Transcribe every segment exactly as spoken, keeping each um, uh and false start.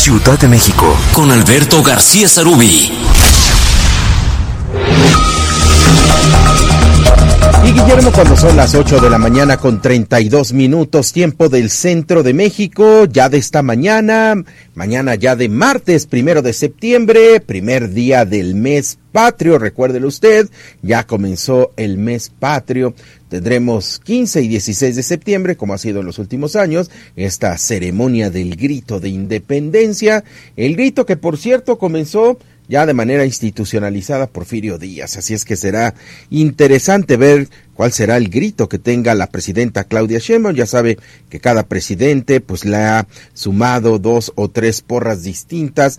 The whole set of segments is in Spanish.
Ciudad de México, con Alberto García Sarubí. Y Guillermo, cuando son las ocho de la mañana con treinta y dos minutos, tiempo del centro de México, ya de esta mañana, mañana ya de martes, primero de septiembre, primer día del mes patrio, recuérdelo usted, ya comenzó el mes patrio, tendremos quince y dieciséis de septiembre, como ha sido en los últimos años, esta ceremonia del grito de independencia, el grito que por cierto comenzó ya de manera institucionalizada Porfirio Díaz, así es que será interesante ver cuál será el grito que tenga la presidenta Claudia Sheinbaum. Ya sabe que cada presidente pues le ha sumado dos o tres porras distintas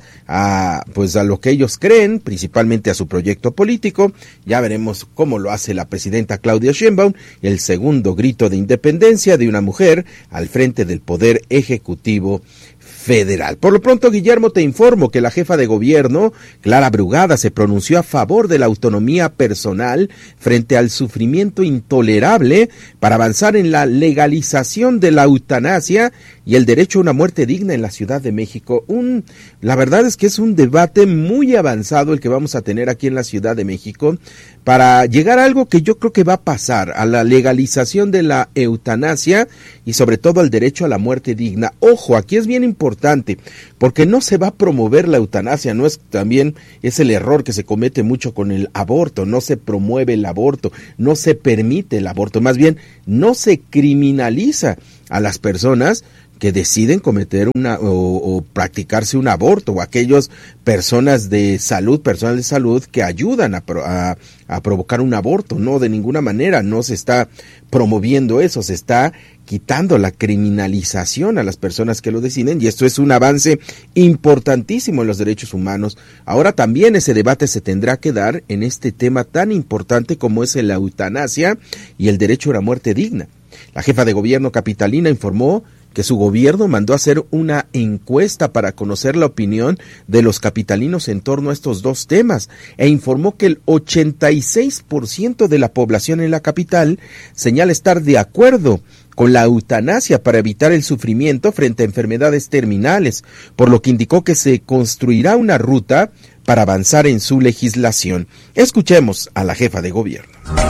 a pues a lo que ellos creen, principalmente a su proyecto político. Ya veremos cómo lo hace la presidenta Claudia Sheinbaum, el segundo grito de independencia de una mujer al frente del Poder Ejecutivo Federal. Por lo pronto, Guillermo, te informo que la jefa de gobierno, Clara Brugada, se pronunció a favor de la autonomía personal frente al sufrimiento intolerable para avanzar en la legalización de la eutanasia y el derecho a una muerte digna en la Ciudad de México. Un, la verdad es que es un debate muy avanzado el que vamos a tener aquí en la Ciudad de México para llegar a algo que yo creo que va a pasar, a la legalización de la eutanasia y sobre todo al derecho a la muerte digna. Ojo, aquí es bien importante, porque no se va a promover la eutanasia, no es también, es el error que se comete mucho con el aborto, no se promueve el aborto, no se permite el aborto, más bien no se criminaliza a las personas que deciden cometer una o, o practicarse un aborto, o aquellas personas de salud, personal de salud que ayudan a, a, a provocar un aborto. No, de ninguna manera, no se está promoviendo eso, se está quitando la criminalización a las personas que lo deciden, y esto es un avance importantísimo en los derechos humanos. Ahora también ese debate se tendrá que dar en este tema tan importante como es la eutanasia y el derecho a la muerte digna. La jefa de gobierno capitalina informó que su gobierno mandó a hacer una encuesta para conocer la opinión de los capitalinos en torno a estos dos temas, e informó que el ochenta y seis por ciento de la población en la capital señala estar de acuerdo con la eutanasia para evitar el sufrimiento frente a enfermedades terminales, por lo que indicó que se construirá una ruta para avanzar en su legislación. Escuchemos a la jefa de gobierno.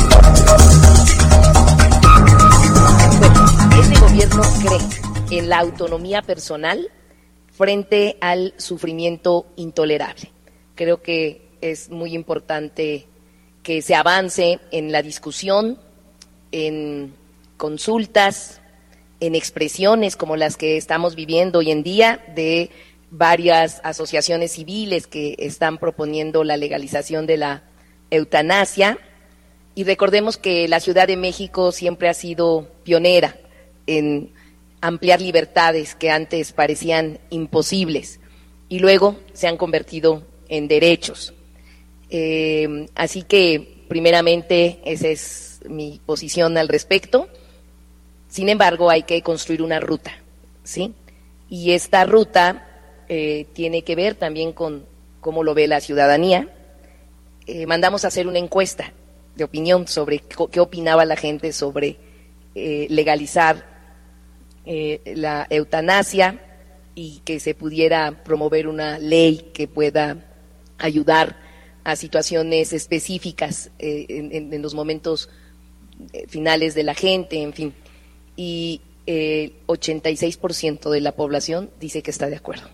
Este gobierno cree en la autonomía personal frente al sufrimiento intolerable. Creo que es muy importante que se avance en la discusión, en consultas, en expresiones como las que estamos viviendo hoy en día de varias asociaciones civiles que están proponiendo la legalización de la eutanasia. Y recordemos que la Ciudad de México siempre ha sido pionera en ampliar libertades que antes parecían imposibles y luego se han convertido en derechos. Eh, así que, primeramente, esa es mi posición al respecto. Sin embargo, hay que construir una ruta, ¿sí? Y esta ruta eh, tiene que ver también con cómo lo ve la ciudadanía. Eh, mandamos a hacer una encuesta de opinión sobre qué opinaba la gente sobre eh, legalizar Eh, la eutanasia y que se pudiera promover una ley que pueda ayudar a situaciones específicas eh, en, en los momentos eh, finales de la gente, en fin. Y el eh, ochenta y seis por ciento de la población dice que está de acuerdo.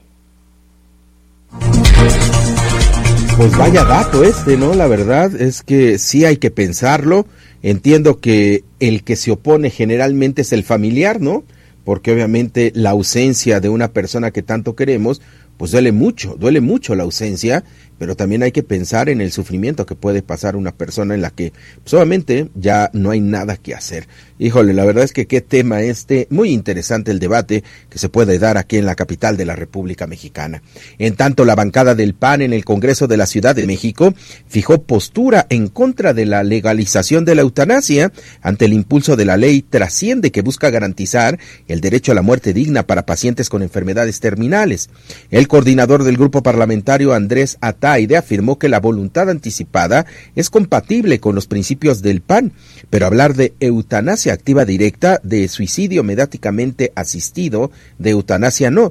Pues vaya dato este, ¿no? La verdad es que sí hay que pensarlo. Entiendo que el que se opone generalmente es el familiar, ¿no? Porque obviamente la ausencia de una persona que tanto queremos, pues duele mucho, duele mucho la ausencia, pero también hay que pensar en el sufrimiento que puede pasar una persona en la que pues, obviamente ya no hay nada que hacer. Híjole, la verdad es que qué tema este, muy interesante el debate que se puede dar aquí en la capital de la República Mexicana. En tanto, la bancada del P A N en el Congreso de la Ciudad de México fijó postura en contra de la legalización de la eutanasia ante el impulso de la ley Trasciende, que busca garantizar el derecho a la muerte digna para pacientes con enfermedades terminales. El coordinador del grupo parlamentario, Andrés Ataide, afirmó que la voluntad anticipada es compatible con los principios del P A N, pero hablar de eutanasia activa directa, de suicidio mediáticamente asistido, de eutanasia no.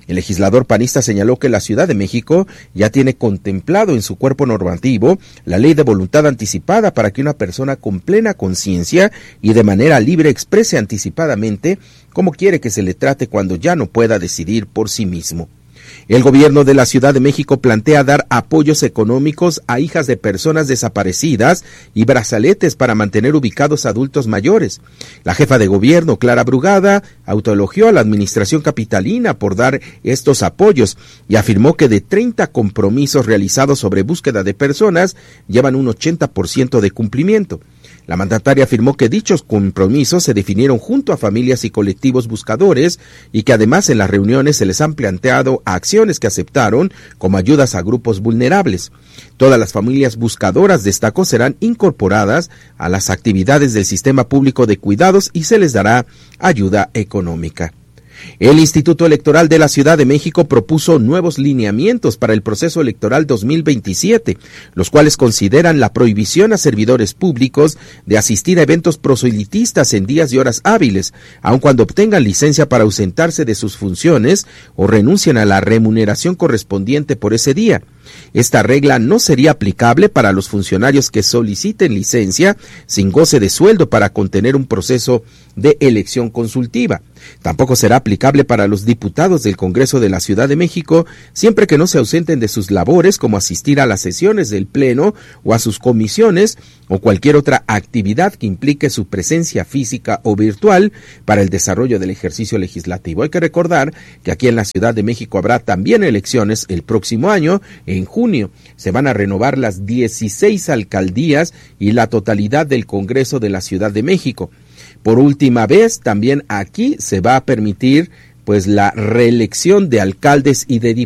El legislador panista señaló que la Ciudad de México ya tiene contemplado en su cuerpo normativo la ley de voluntad anticipada para que una persona con plena conciencia y de manera libre exprese anticipadamente cómo quiere que se le trate cuando ya no pueda decidir por sí mismo. El gobierno de la Ciudad de México plantea dar apoyos económicos a hijas de personas desaparecidas y brazaletes para mantener ubicados adultos mayores. La jefa de gobierno, Clara Brugada, autoelogió a la administración capitalina por dar estos apoyos y afirmó que de treinta compromisos realizados sobre búsqueda de personas, llevan un ochenta por ciento de cumplimiento. La mandataria afirmó que dichos compromisos se definieron junto a familias y colectivos buscadores y que además en las reuniones se les han planteado acciones que aceptaron como ayudas a grupos vulnerables. Todas las familias buscadoras, destacó, serán incorporadas a las actividades del sistema público de cuidados y se les dará ayuda económica. El Instituto Electoral de la Ciudad de México propuso nuevos lineamientos para el proceso electoral dos mil veintisiete, los cuales consideran la prohibición a servidores públicos de asistir a eventos proselitistas en días y horas hábiles, aun cuando obtengan licencia para ausentarse de sus funciones o renuncien a la remuneración correspondiente por ese día. Esta regla no sería aplicable para los funcionarios que soliciten licencia sin goce de sueldo para contener un proceso de elección consultiva. Tampoco será aplicable para los diputados del Congreso de la Ciudad de México, siempre que no se ausenten de sus labores como asistir a las sesiones del Pleno o a sus comisiones o cualquier otra actividad que implique su presencia física o virtual para el desarrollo del ejercicio legislativo. Hay que recordar que aquí en la Ciudad de México habrá también elecciones el próximo año. En junio se van a renovar las dieciséis alcaldías y la totalidad del Congreso de la Ciudad de México. Por última vez, también aquí se va a permitir pues la reelección de alcaldes y de